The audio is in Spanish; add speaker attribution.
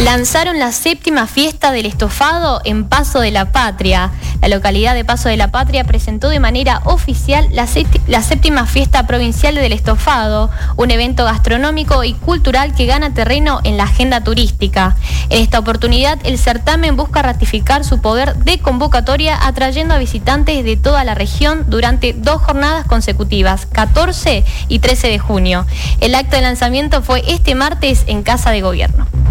Speaker 1: Lanzaron la séptima fiesta del estofado en Paso de la Patria. La localidad de Paso de la Patria presentó de manera oficial la séptima fiesta provincial del estofado, un evento gastronómico y cultural que gana terreno en la agenda turística. En esta oportunidad, el certamen busca ratificar su poder de convocatoria, atrayendo a visitantes de toda la región durante 2 jornadas consecutivas, 14 y 13 de junio. El acto de lanzamiento fue este martes en Casa de Gobierno.